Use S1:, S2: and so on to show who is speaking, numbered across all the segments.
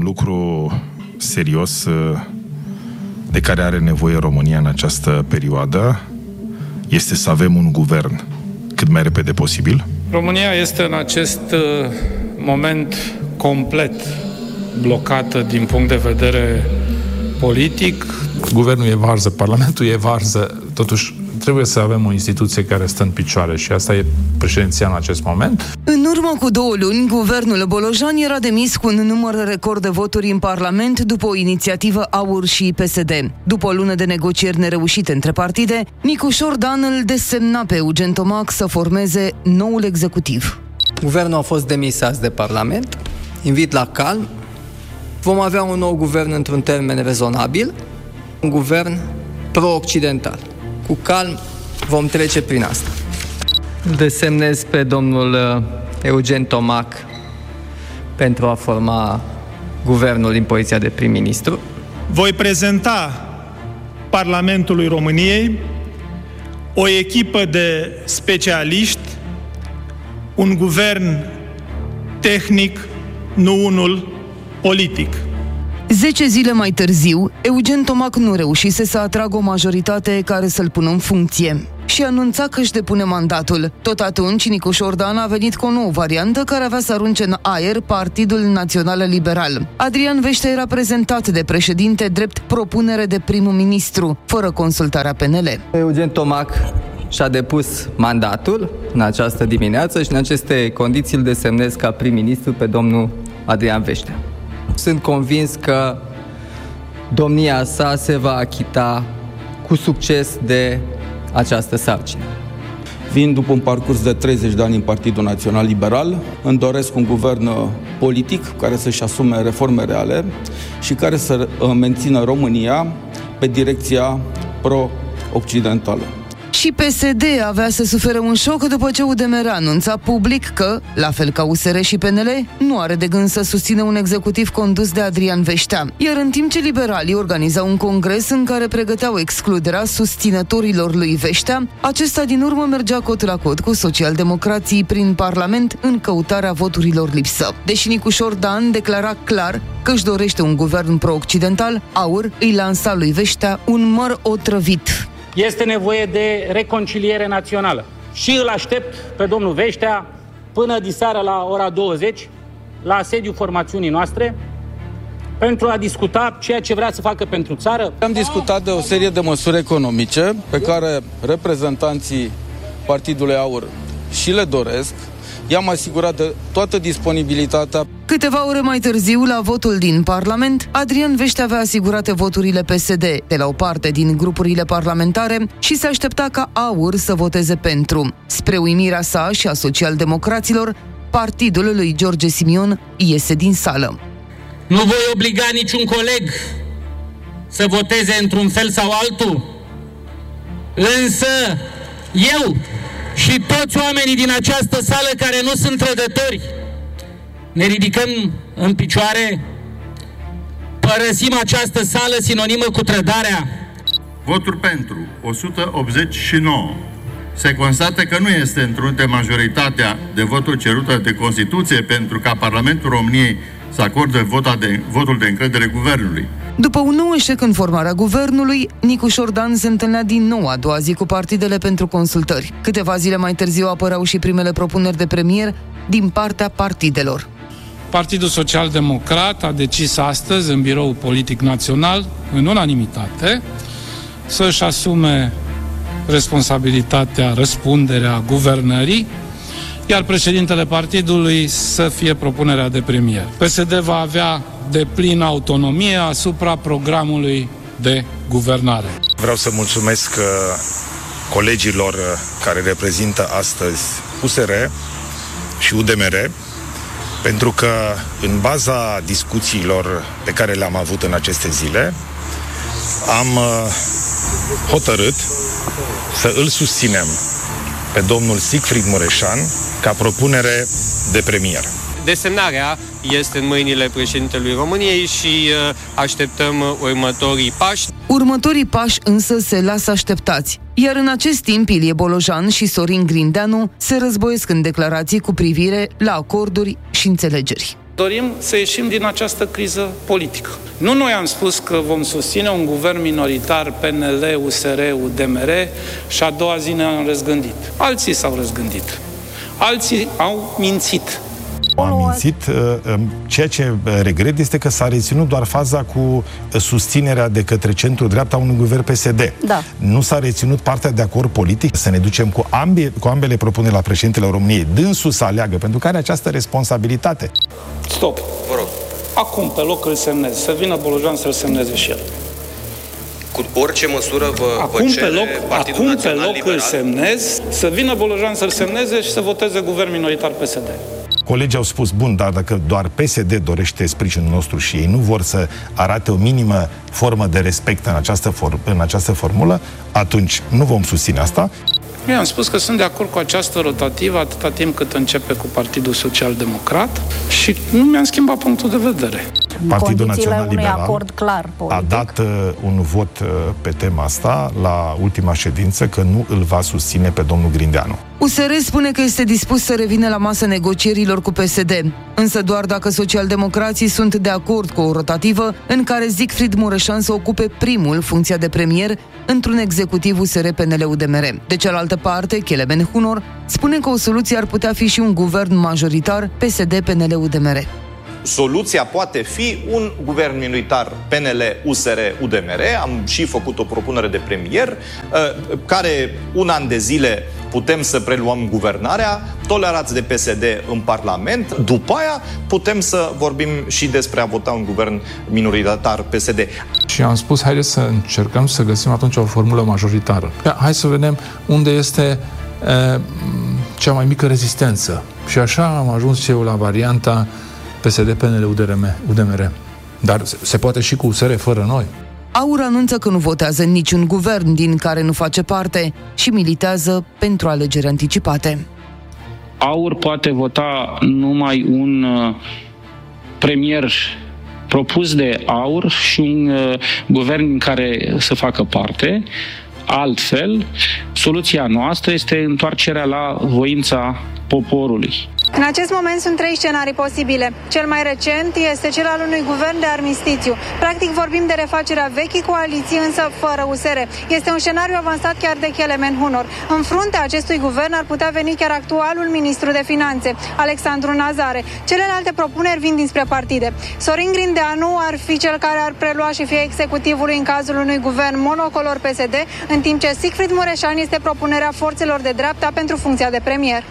S1: lucru serios de care are nevoie România în această perioadă este să avem un guvern cât mai repede posibil.
S2: România este în acest moment complet blocată din punct de vedere politic.
S3: Guvernul e varză, Parlamentul e varză, totuși trebuie să avem o instituție care stă în picioare și asta e președinția în acest moment.
S4: În urmă cu 2 luni, guvernul Bolojan era demis cu un număr record de voturi în Parlament după o inițiativă AUR și PSD. După o lună de negocieri nereușite între partide, Nicușor Dan îl desemna pe Eugen Tomac să formeze noul executiv.
S5: Guvernul a fost demis azi de Parlament. Invit la calm. Vom avea un nou guvern într-un termen rezonabil, un guvern pro-occidental. Cu calm vom trece prin asta. Îl desemnez pe domnul Eugen Tomac pentru a forma guvernul din poziția de prim-ministru.
S6: Voi prezenta Parlamentului României o echipă de specialiști, un guvern tehnic, nu unul politic.
S4: 10 zile mai târziu, Eugen Tomac nu reușise să atragă o majoritate care să-l pună în funcție și anunța că își depune mandatul. Tot atunci, Nicușor Dan a venit cu o nouă variantă care avea să arunce în aer Partidul Național Liberal. Adrian Veștea era prezentat de președinte drept propunere de prim-ministru, fără consultarea PNL.
S5: Eugen Tomac și-a depus mandatul în această dimineață și în aceste condiții îl desemnez ca prim-ministru pe domnul Adrian Veștea. Sunt convins că domnia sa se va achita cu succes de această sarcină.
S7: Vin după un parcurs de 30 de ani în Partidul Național Liberal. Îmi doresc un guvern politic care să-și asume reforme reale și care să mențină România pe direcția pro-occidentală.
S4: Și PSD avea să sufere un șoc după ce UDMR anunța public că, la fel ca USR și PNL, nu are de gând să susțină un executiv condus de Adrian Veștea. Iar în timp ce liberalii organizau un congres în care pregăteau excluderea susținătorilor lui Veștea, acesta din urmă mergea cot la cot cu socialdemocrații prin Parlament în căutarea voturilor lipsă. Deși Nicușor Dan declara clar că își dorește un guvern pro-occidental, AUR îi lansa lui Veștea un măr otrăvit.
S8: Este nevoie de reconciliere națională și îl aștept pe domnul Veștea până diseară la ora 20 la sediul formațiunii noastre pentru a discuta ceea ce vrea să facă pentru țară.
S7: Am discutat de o serie de măsuri economice pe care reprezentanții Partidului AUR și le doresc. I-am asigurat de toată disponibilitatea.
S4: Câteva ore mai târziu, la votul din Parlament, Adrian Veștea avea asigurate voturile PSD de la o parte din grupurile parlamentare și se aștepta ca AUR să voteze pentru. Spre uimirea sa și a socialdemocraților, partidul lui George Simion iese din sală.
S8: Nu voi obliga niciun coleg să voteze într-un fel sau altul, însă eu și toți oamenii din această sală care nu sunt trădători ne ridicăm în picioare, părăsim această sală sinonimă cu trădarea.
S9: Voturi pentru 189. Se constată că nu este întrunită majoritatea de voturi cerută de Constituție pentru ca Parlamentul României să acorde votul de încredere guvernului.
S4: După un nou eșec în formarea guvernului, Nicușor Dan se întâlnea din nou a doua zi cu partidele pentru consultări. Câteva zile mai târziu apăreau și primele propuneri de premier din partea partidelor.
S2: Partidul Social Democrat a decis astăzi, în Biroul Politic Național, în unanimitate, să-și asume responsabilitatea, răspunderea guvernării, iar președintele partidului să fie propunerea de premier. PSD va avea deplină autonomie asupra programului de guvernare.
S1: Vreau să mulțumesc colegilor care reprezintă astăzi USR și UDMR, pentru că în baza discuțiilor pe care le-am avut în aceste zile, am hotărât să îl susținem pe domnul Siegfried Mureșan ca propunere de premier.
S10: Desemnarea este în mâinile președintelui României și așteptăm următorii pași.
S4: Următorii pași însă se lasă așteptați. Iar în acest timp, Ilie Bolojan și Sorin Grindeanu se războiesc în declarații cu privire la acorduri și înțelegeri.
S2: Dorim să ieșim din această criză politică. Nu noi am spus că vom susține un guvern minoritar PNL, USR, UDMR și a doua zi ne-am răzgândit. Alții s-au răzgândit. Alții au mințit.
S1: Am mințit. Ceea ce regret este că s-a reținut doar faza cu susținerea de către centru-dreapta a unui guvern PSD.
S11: Da.
S1: Nu s-a reținut partea de acord politic, să ne ducem cu ambele propuneri la președintele României. Dânsul să aleagă, pentru că are această responsabilitate.
S2: Stop.
S12: Vă rog.
S2: Acum, pe loc, îl semnez. Să vină Bolojan să-l semneze și el.
S12: Cu orice măsură vă cere Partidul Național Liberal?
S2: Îl semnez, să vină Bolojan să-l semneze și să voteze guvern minoritar PSD.
S1: Colegii au spus, bun, dar dacă doar PSD dorește sprijinul nostru și ei nu vor să arate o minimă formă de respect în această formulă, atunci nu vom susține asta.
S2: Eu am spus că sunt de acord cu această rotativă atâta timp cât începe cu Partidul Social Democrat și nu mi-am schimbat punctul de vedere.
S1: Partidul Național Liberal
S11: acord clar politic.
S1: A dat un vot pe tema asta la ultima ședință că nu îl va susține pe domnul Grindeanu.
S4: USR spune că este dispus să revină la masa negocierilor cu PSD, însă doar dacă socialdemocrații sunt de acord cu o rotativă în care Siegfried Mureșan să ocupe primul funcția de premier într-un executiv USR-PNL-UDMR. De cealaltă parte, Kelemen Hunor spune că o soluție ar putea fi și un guvern majoritar PSD-PNL-UDMR.
S13: Soluția poate fi un guvern minoritar PNL-USR-UDMR. Am și făcut o propunere de premier care un an de zile putem să preluăm guvernarea, tolerați de PSD în Parlament. După aia putem să vorbim și despre a vota un guvern minoritar PSD.
S3: Și am spus, haideți să încercăm să găsim atunci o formulă majoritară. Hai să vedem unde este cea mai mică rezistență. Și așa am ajuns eu la varianta PSD, PNL, UDMR. Dar se poate și cu USR fără noi.
S4: AUR anunță că nu votează niciun guvern din care nu face parte și militează pentru alegeri anticipate.
S2: AUR poate vota numai un premier propus de AUR și un guvern în care să facă parte. Altfel, soluția noastră este întoarcerea la voința poporului.
S14: În acest moment sunt 3 scenarii posibile. Cel mai recent este cel al unui guvern de armistițiu. Practic vorbim de refacerea vechii coaliții, însă fără USR. Este un scenariu avansat chiar de Kelemen Hunor. În fruntea acestui guvern ar putea veni chiar actualul ministru de finanțe, Alexandru Nazare. Celelalte propuneri vin dinspre partide. Sorin Grindeanu ar fi cel care ar prelua și fie executivului în cazul unui guvern monocolor PSD, în timp ce Siegfried Mureșan este propunerea forțelor de dreapta pentru funcția de premier.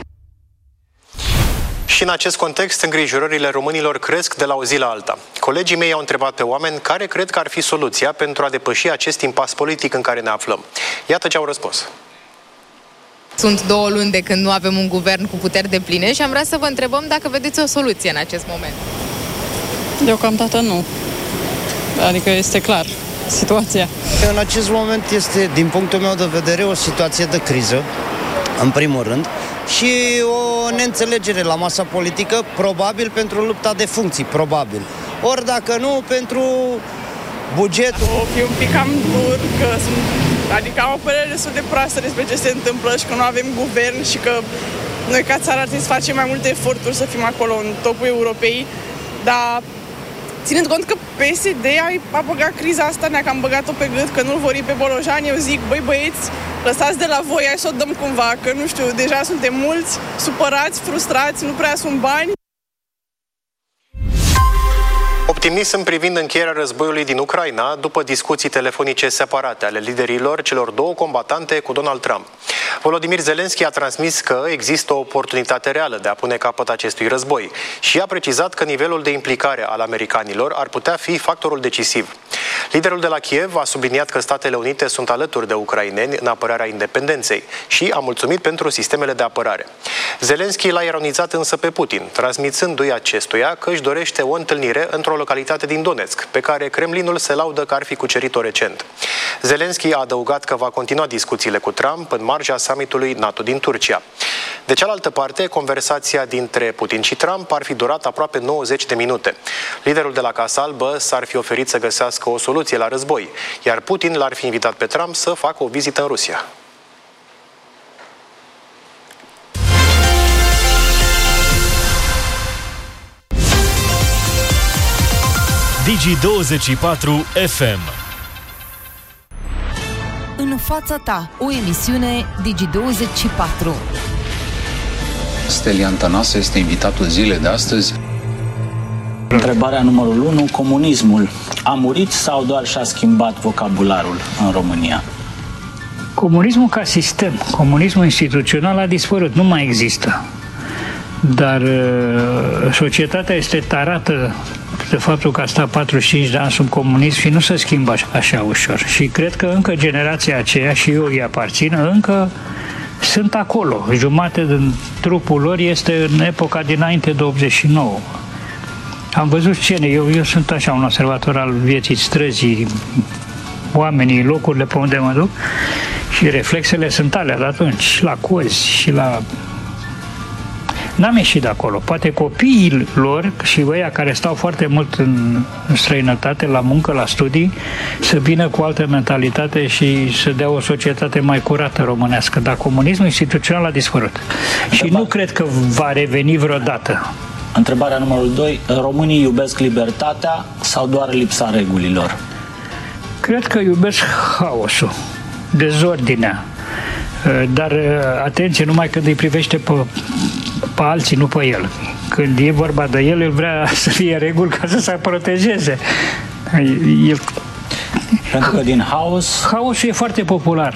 S15: Și în acest context, îngrijorările românilor cresc de la o zi la alta. Colegii mei au întrebat pe oameni care cred că ar fi soluția pentru a depăși acest impas politic în care ne aflăm. Iată ce au răspuns.
S16: Sunt 2 luni de când nu avem un guvern cu puteri depline și am vrea să vă întrebăm dacă vedeți o soluție în acest moment.
S17: Deocamdată nu. Adică este clar situația.
S18: În acest moment este, din punctul meu de vedere, o situație de criză, în primul rând, și o neînțelegere la masa politică, probabil pentru lupta de funcții, probabil. Ori dacă nu, pentru bugetul.
S17: O fi un pic cam dur, adică am o părere destul de proastă despre ce se întâmplă și că nu avem guvern și că noi ca țară ar trebui să facem mai multe eforturi să fim acolo în topul Europei, dar ținând cont că PSD a băgat criza asta, ne-a cam băgat-o pe gât, că nu-l vor pe Bolojan, eu zic, băi băieți, lăsați de la voi, hai să o dăm cumva, că nu știu, deja suntem mulți, supărați, frustrați, nu prea sunt bani.
S15: Optimism privind încheierea războiului din Ucraina după discuții telefonice separate ale liderilor celor 2 combatante cu Donald Trump. Volodymyr Zelensky a transmis că există o oportunitate reală de a pune capăt acestui război și a precizat că nivelul de implicare al americanilor ar putea fi factorul decisiv. Liderul de la Kiev a subliniat că Statele Unite sunt alături de ucraineni în apărarea independenței și a mulțumit pentru sistemele de apărare. Zelensky l-a ironizat însă pe Putin, transmițându-i acestuia că își dorește o întâlnire într-o localitate din Donetsk, pe care Kremlinul se laudă că ar fi cucerit-o recent. Zelensky a adăugat că va continua discuțiile cu Trump în marja summitului NATO din Turcia. De cealaltă parte, conversația dintre Putin și Trump ar fi durat aproape 90 de minute. Liderul de la Casa Albă s-ar fi oferit să găsească o soluție la război, iar Putin l-ar fi invitat pe Trump să facă o vizită în Rusia.
S11: Digi24 FM.
S4: În fața ta, o emisiune Digi24.
S19: Stelian Tănase este invitatul zilei de astăzi.
S20: Întrebarea numărul 1. Comunismul a murit sau doar și-a schimbat vocabularul în România?
S21: Comunismul ca sistem, comunismul instituțional a dispărut, nu mai există. Dar societatea este tarată de faptul că a stat 45 de ani sub comunism și nu se schimbă așa ușor. Și cred că încă generația aceea, și eu îi aparțin, încă sunt acolo. Jumate din trupul lor este în epoca dinainte de 89. Am văzut scene, eu sunt așa un observator al vieții străzii, oamenii, locurile pe unde mă duc, și reflexele sunt alea de atunci, la cozi și la... N-am ieșit de acolo. Poate copiii lor și ăia care stau foarte mult în străinătate, la muncă, la studii, să vină cu altă mentalitate și să dea o societate mai curată românească. Dar comunismul instituțional a dispărut. Și nu cred că va reveni vreodată.
S20: Întrebarea numărul 2. Românii iubesc libertatea sau doar lipsa regulilor?
S21: Cred că iubesc haosul, dezordinea. Dar atenție, numai când îi privește pe alții, nu pe el. Când e vorba de el vrea să fie reguli ca să se protejeze.
S20: Pentru că din haos...
S21: Haosul e foarte popular.